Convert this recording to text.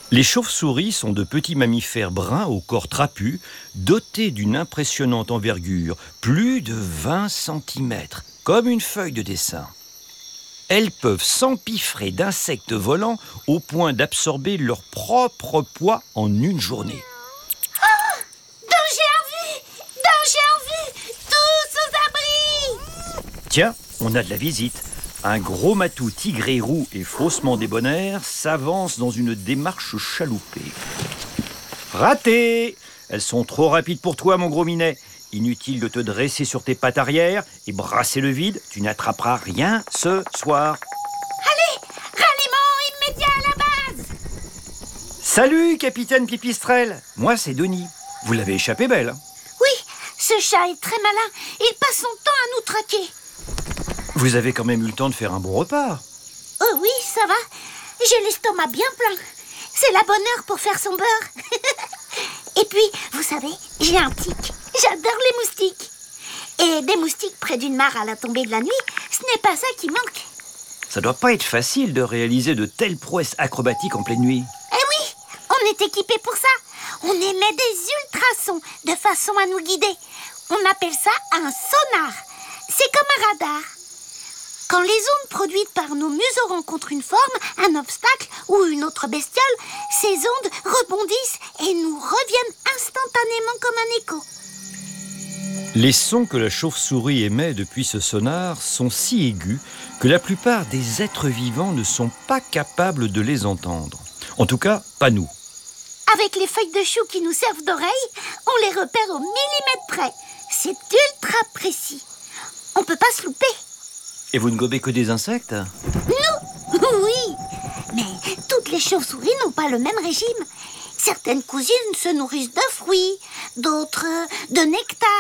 Les chauves-souris sont de petits mammifères bruns au corps trapu, dotés d'une impressionnante envergure, plus de 20 cm, comme une feuille de dessin. Elles peuvent s'empiffrer d'insectes volants au point d'absorber leur propre poids en une journée. Oh, danger en vue! Danger en vue! Tous aux abris! Tiens, on a de la visite. Un gros matou tigré roux et faussement débonnaire s'avance dans une démarche chaloupée. Raté! Elles sont trop rapides pour toi, mon gros minet. Inutile de te dresser sur tes pattes arrière et brasser le vide, tu n'attraperas rien ce soir. Allez, ralliement immédiat à la base! Salut, capitaine Pipistrelle. Moi, c'est Denis. Vous l'avez échappé belle. Oui, ce chat est très malin. Il passe son temps à nous traquer. Vous avez quand même eu le temps de faire un bon repas. Oh oui, ça va. J'ai l'estomac bien plein. C'est la bonne heure pour faire son beurre. Et puis, vous savez, j'ai un tic. J'adore les moustiques. Et des moustiques près d'une mare à la tombée de la nuit, ce n'est pas ça qui manque. Ça doit pas être facile de réaliser de telles prouesses acrobatiques en pleine nuit. Eh oui, on est équipé pour ça. On émet des ultrasons de façon à nous guider. On appelle ça un sonar. C'est comme un radar. Quand les ondes produites par nos museaux rencontrent une forme, un obstacle ou une autre bestiole, ces ondes rebondissent et nous reviennent instantanément comme un écho. Les sons que la chauve-souris émet depuis ce sonar sont si aigus que la plupart des êtres vivants ne sont pas capables de les entendre. En tout cas, pas nous. Avec les feuilles de chou qui nous servent d'oreilles, on les repère au millimètre près. C'est ultra précis. On peut pas se louper. Et vous ne gobez que des insectes ? Nous, oui. Mais toutes les chauves-souris n'ont pas le même régime. Certaines cousines se nourrissent de fruits, d'autres de nectar.